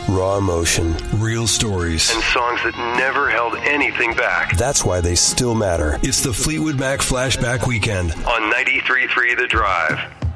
Raw emotion. Real stories. And songs that never held anything back. That's why they still matter. It's the Fleetwood Mac Flashback Weekend on 93.3 The Drive.